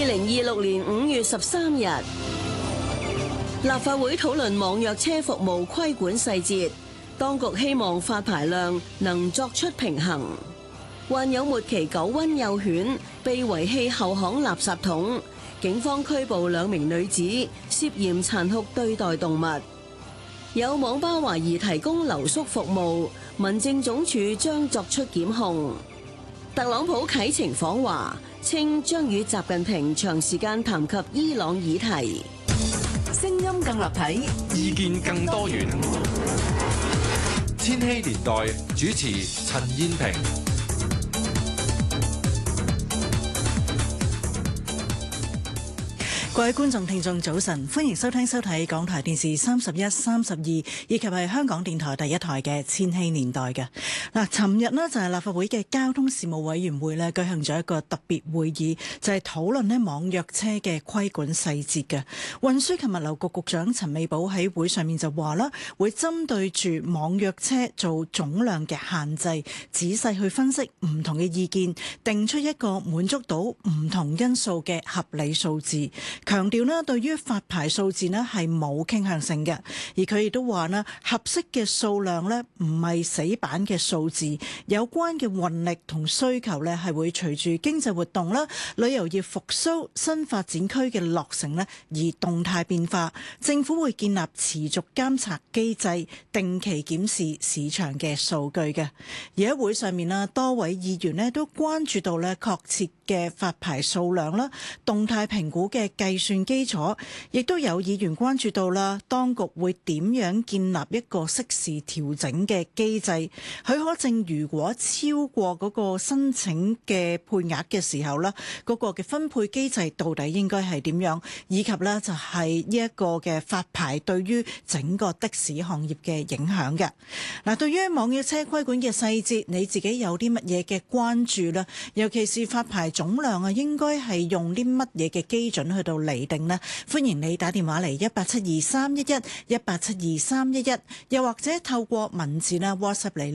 2026年5月13日，立法會討論網約車服務規管細節，當局希望發牌量能作出平衡。患有末期狗瘟幼犬被遺棄後巷垃圾桶，警方拘捕2名女子涉嫌殘酷對待動物。有網吧懷疑提供留宿服務，民政總署將作出檢控。特朗普啟程訪華，稱將與習近平長時間談及伊朗議題。 聲音更立體， 意見更多元。千禧年代主持陳燕萍。 各位觀眾聽眾早晨，歡迎收聽收睇港台電視31、32以及係香港電台第一台嘅千禧年代嘅。尋日呢就係立法會嘅交通事務委員會呢舉行咗一個特別會議，就係討論呢網約車嘅規管細節嘅。運輸及物流局局長陳美寶喺會上面就話啦，會針對住網約車做總量嘅限制，仔細去分析唔同嘅意見，定出一個滿足到唔同因素嘅合理數字。強調呢對於發牌數字呢係冇傾向性嘅，而佢亦都話呢合適嘅數量呢唔係死板嘅數字，有關嘅運力同需求呢係會隨住經濟活動啦、旅遊業復甦、新發展區嘅落成呢而動態變化。政府會建立持續監察機制，定期檢視市場嘅數據嘅。而喺會上面啦，多位議員呢都關注到呢確切嘅發牌數量啦、動態評估嘅計算基礎，亦都有議員關注到啦，當局會點樣建立一個適時調整嘅機制？許可證如果超過嗰個申請嘅配額嘅時候啦，嗰個嘅分配機制到底應該係點樣？以及呢就係呢一個嘅發牌對於整個的士行業嘅影響嘅。嗱，對於網約車規管嘅細節，你自己有啲乜嘢嘅關注呢？尤其是發牌總量啊，應該係用啲乜嘢嘅基準去到釐定呢？歡迎你打電話嚟1872311 1872311，又或者透過文字啦 WhatsApp 嚟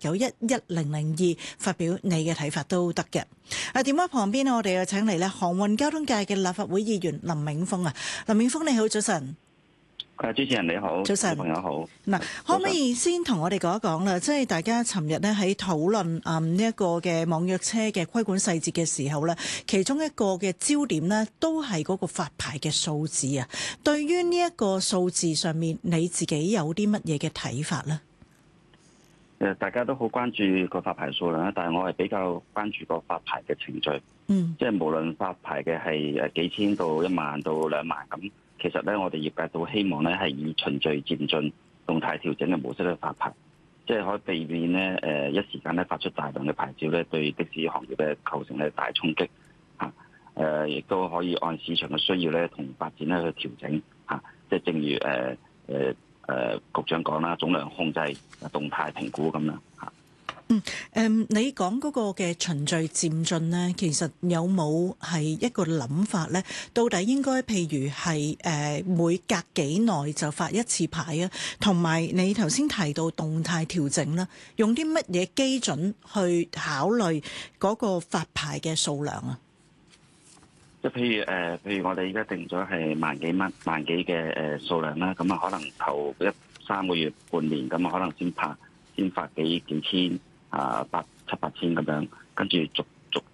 68911002發表你嘅睇法都得嘅。電話旁邊呢，我哋又請嚟咧航運交通界嘅立法會議員林銘峰啊，林銘峰你好，早晨。 主持人你好， 早晨， 朋友好。 嗱，可唔可以先同我哋講一講啦？即係大家尋日呢喺討論呢一個嘅網約車嘅規管細節嘅時候呢，其中一個嘅焦點呢都係嗰個發牌嘅數字啊。對於呢一個數字上面，你自己有啲乜嘢嘅睇法呢？ 大家都好關注個發牌數量啦，但係我係比較關注個發牌嘅程序。即係無論發牌嘅係幾千到1萬到2萬咁。其實咧，我哋業界都希望咧係以循序漸進、動態調整嘅模式去發牌，即係可以避免咧一時間咧發出大量嘅牌照咧，對的士行業咧構成咧大衝擊嚇。亦都可以按市場嘅需要咧同發展咧去調整嚇。即係正如局長講啦，總量控制、動態評估咁樣嚇。 你講嗰個嘅循序漸進呢，其實有冇係一個諗法呢？到底應該譬如係每隔幾耐就發一次牌啊？同埋你頭先提到動態調整啦，用啲乜嘢基準去考慮嗰個發牌嘅數量啊？ 即係譬如我哋而家定咗係萬幾嘅數量啦，咁啊可能頭3個月半年咁啊，可能先發幾千。7、8千咁樣，跟住逐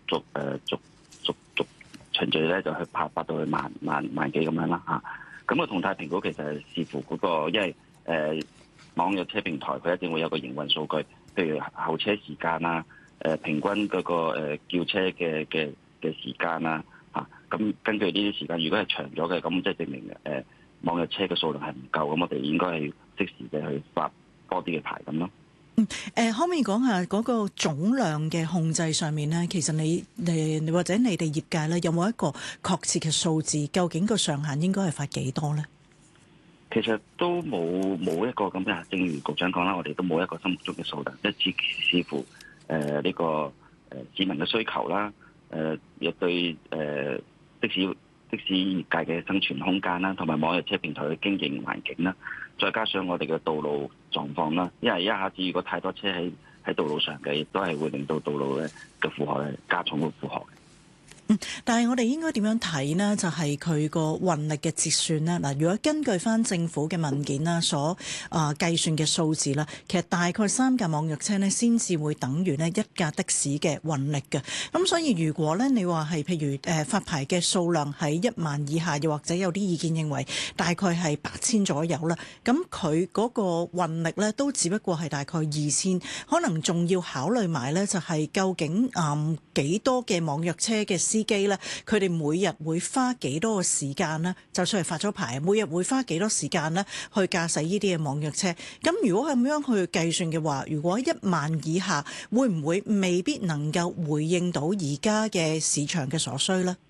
循序咧就去發到去萬幾咁樣啦嚇。咁個動態評估其實係視乎嗰個，因為網約車平台佢一定會有個營運數據，譬如候車時間啊，平均嗰個叫車嘅時間啊嚇。咁根據呢啲時間，如果係長咗嘅，咁即係證明網約車嘅數量係唔夠，咁我哋應該係適時嘅去發多啲嘅牌咁咯。 可唔可以講下嗰個總量嘅控制上面呢？其實你或者你哋業界咧有冇一個確切嘅數字？究竟個上限應該係發幾多呢？ 其實都冇一個咁嘅，正如局長講啦，我哋都冇一個心目中嘅數量，即係視乎呢個市民嘅需求啦，亦對的士業界嘅生存空間啦，同埋網約車平台嘅經營環境啦，再加上我哋嘅道路狀況啦，因為一下子如果太多車喺道路上嘅，亦都係會令到道路咧嘅負荷加重個負荷嘅。 但係我哋應該點樣睇呢？就係佢個運力嘅折算呢。嗱，如果根據翻政府嘅文件啦，所計算嘅數字啦，其實大概3架網約車呢先至會等於呢1架的士嘅運力嘅。咁所以如果呢，你話係譬如發牌嘅數量喺1萬以下，又或者有啲意見認為大概係8000左右啦，咁佢嗰個運力呢都只不過係大概2000，可能仲要考慮埋呢，就係究竟幾多嘅網約車嘅司機咧，佢哋每日會花幾多嘅時間呢？就算係發咗牌，每日會花幾多時間呢？去駕駛呢啲嘅網約車？咁如果係咁樣去計算嘅話，如果1萬以下，會唔會未必能夠回應到而家嘅市場嘅所需呢？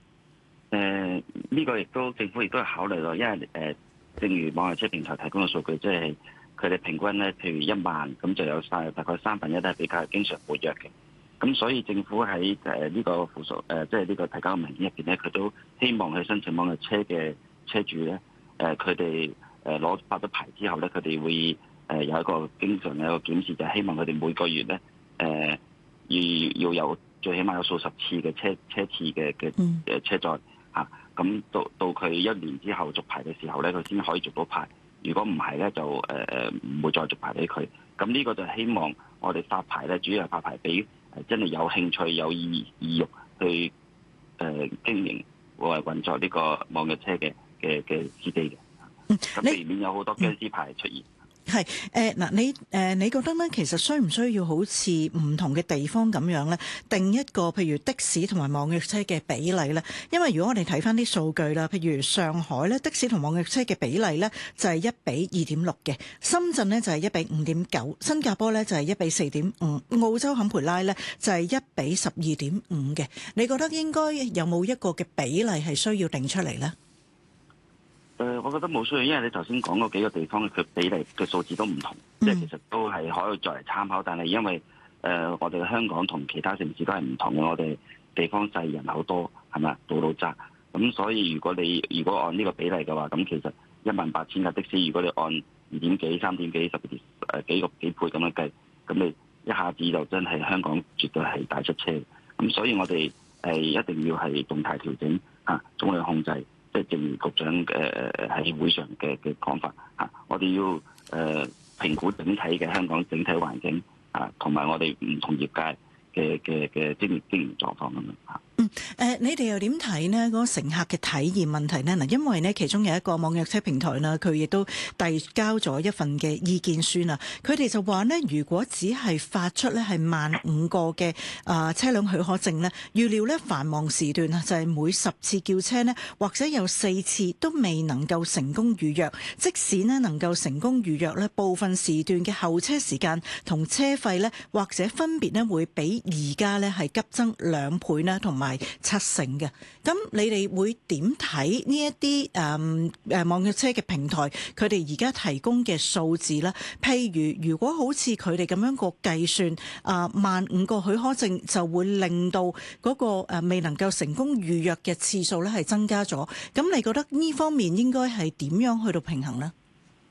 呢個亦都政府亦都係考慮咯，因為正如網約車平台提供嘅數據，即係佢哋平均咧，譬如1萬咁就有大概1/3都係比較經常活躍嘅。咁所以政府喺呢個附屬即係呢個提交嘅文件入邊咧，佢都希望去申請網約車嘅車主咧，佢哋發咗牌之後咧，佢哋會有一個經常嘅一個檢視，就係希望佢哋每個月咧要有最起碼有數十次嘅車次嘅車載嚇。咁到佢1年之後續牌嘅時候咧，佢先可以續到牌。如果唔係咧，就唔會再續牌俾佢。咁呢個就希望我哋發牌咧，主要係發牌俾真係有興趣、有意欲去經營或係運作呢個網約車嘅司機嘅。咁避免有好多僵屍牌出現。 係嗱，你覺得咧，其實需唔需要好似唔同嘅地方咁樣咧，定一個譬如的士同埋網約車嘅比例咧？因為如果我哋睇翻啲數據啦，譬如上海咧，的士同網約車嘅比例咧就係1比2.6嘅，深圳咧就係1比5.9，新加坡咧就係1比4.5，澳洲坎培拉咧就係1比12.5嘅。你覺得應該有冇一個嘅比例係需要定出嚟咧？ 我覺得冇需要，因為你頭先講嗰幾個地方佢比例嘅數字都唔同，即係其實都係可以作為參考。但係因為我哋香港同其他城市都係唔同嘅，我哋地方細人口多，係咪？道路窄，咁所以如果按呢個比例嘅話，咁其實18000架的士，如果你按2點幾、3點幾、幾倍咁樣計，咁你一下子就真係香港絕對係大出車。咁所以我哋一定要係動態調整總量控制。即係正如局長喺會上嘅講法嚇，我哋要評估整體嘅香港整體環境同埋我哋唔同業界嘅經營狀況咁樣嚇。 你哋又點睇呢？嗰個乘客嘅體驗問題呢？嗱，因為呢其中有一個網約車平台啦，佢亦都遞交咗一份嘅意見書啊。佢哋就話呢，如果只係發出呢係15000個嘅車輛許可證呢，預料呢繁忙時段啊，就係每10次叫車呢，或者有4次都未能夠成功預約。即使呢能夠成功預約呢，部分時段嘅候車時間同車費呢，或者分別呢會比而家呢係急增2倍呢，同埋7成嘅。咁你哋會點睇呢一啲網約車嘅平台佢哋而家提供嘅數字呢？譬如果好似佢哋咁樣個計算，15000個許可證就會令到嗰個未能夠成功預約嘅次數咧係增加咗。咁你覺得呢方面應該係點樣去到平衡呢？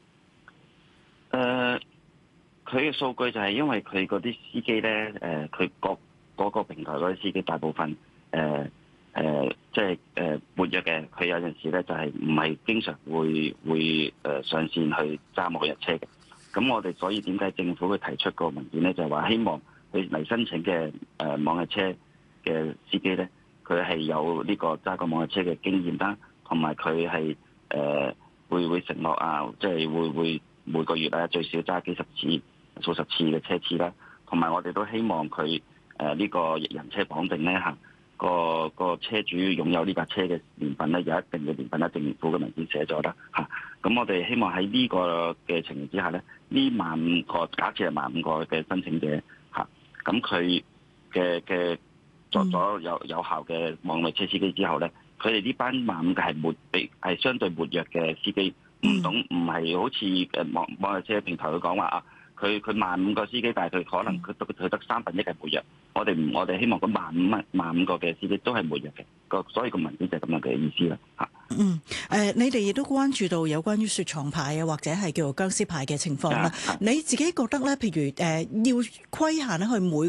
佢嘅數據就係因為佢嗰啲司機咧，佢嗰個平台嗰啲司機大部分即係活躍嘅，佢有陣時咧就係唔係經常會上線去揸網約車嘅。咁我哋所以點解政府會提出個文件咧，就係話希望佢嚟申請嘅網約車嘅司機咧，佢係有呢個揸過網約車嘅經驗啦，同埋佢係會承諾啊，即係會每個月啊最少揸幾十次、數十次嘅車次啦。同埋我哋都希望佢呢個人車綁定咧嚇。個車主擁有呢架車嘅年份咧，有一定嘅年份啦，政府嘅文件寫咗啦嚇。咁我哋希望喺呢個嘅情形之下咧，呢15000個假設係15000個嘅申請者嚇，咁佢嘅作咗有效嘅網約車司機之後咧，佢哋呢班15000個係相對活躍嘅司機，唔係好似網約車平台佢講話啊。佢15000個司機，但係佢可能佢得1/3係活躍。我哋希望嗰15000個嘅司機都係活躍嘅，所以個文件就係咁樣嘅意思啦嚇。 你哋亦都關注到有關於雪藏牌啊，或者係叫做僵屍牌嘅情況啦。你自己覺得咧，譬如要規限咧，去每